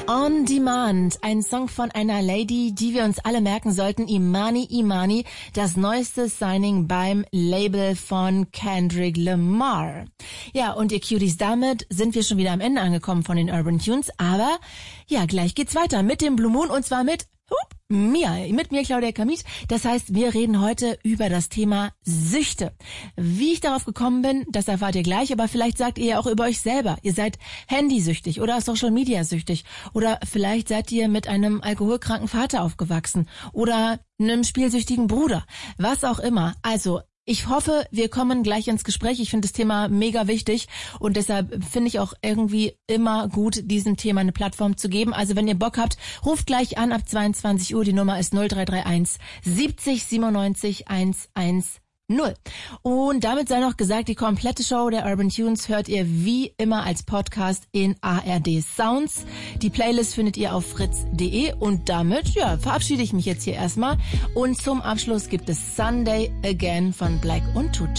On Demand, ein Song von einer Lady, die wir uns alle merken sollten, Imani Imani, das neueste Signing beim Label von Kendrick Lamar. Ja, und ihr Cuties, damit sind wir schon wieder am Ende angekommen von den Urban Tunes, aber ja, gleich geht's weiter mit dem Blue Moon und zwar mit mir, Claudia Kamit. Das heißt, wir reden heute über das Thema Süchte. Wie ich darauf gekommen bin, das erfahrt ihr gleich, aber vielleicht sagt ihr ja auch über euch selber. Ihr seid handysüchtig oder Social Media süchtig oder vielleicht seid ihr mit einem alkoholkranken Vater aufgewachsen oder einem spielsüchtigen Bruder. Was auch immer. Also, ich hoffe, wir kommen gleich ins Gespräch. Ich finde das Thema mega wichtig und deshalb finde ich auch irgendwie immer gut, diesem Thema eine Plattform zu geben. Also wenn ihr Bock habt, ruft gleich an ab 22 Uhr. Die Nummer ist 0331 70 97 110. Und damit sei noch gesagt, die komplette Show der Urban Tunes hört ihr wie immer als Podcast in ARD Sounds. Die Playlist findet ihr auf fritz.de und damit, verabschiede ich mich jetzt hier erstmal. Und zum Abschluss gibt es Sunday Again von Black und Tut.